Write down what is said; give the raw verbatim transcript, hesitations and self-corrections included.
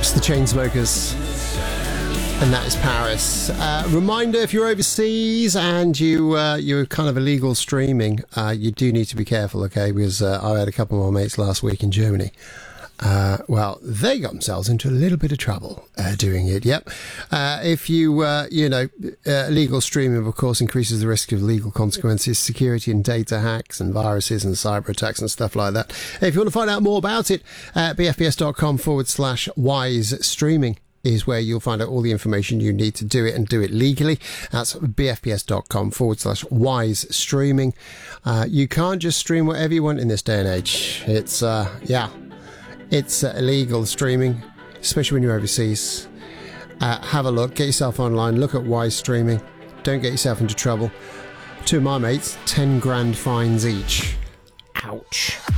The Chainsmokers, and that is Paris. Uh, reminder, if you're overseas and you, uh, you're kind of illegal streaming, uh, you do need to be careful, okay, because uh, I had a couple of my mates last week in Germany. Uh, well, they got themselves into a little bit of trouble uh, doing it, yep. Uh, if you, uh, you know, uh, illegal streaming, of course, increases the risk of legal consequences, security and data hacks and viruses and cyber attacks and stuff like that. If you want to find out more about it, uh, bfbs.com forward slash wise streaming is where you'll find out all the information you need to do it and do it legally. That's bfbs.com forward slash wise streaming. Uh, you can't just stream whatever you want in this day and age. It's, uh, yeah. It's uh, illegal streaming, especially when you're overseas. Uh, have a look, get yourself online, look at Wise Streaming. Don't get yourself into trouble. Two of my mates, ten grand fines each. Ouch.